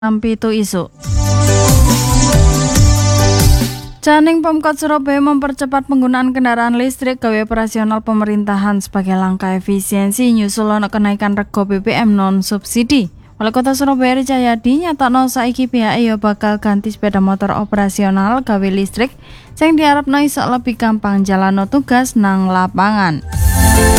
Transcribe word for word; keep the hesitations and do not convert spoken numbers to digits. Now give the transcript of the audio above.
Pitu isu. Janing Pemkot Surabaya mempercepat penggunaan kendaraan listrik gawe operasional pemerintahan sebagai langkah efisiensi nyusul ana kenaikan rego B B M non subsidi. Wali Kota Surabaya Ricayadi nyatakno saiki pihake ya bakal ganti sepeda motor operasional gawe listrik sing diharapno iso lebih gampang jalano tugas nang lapangan.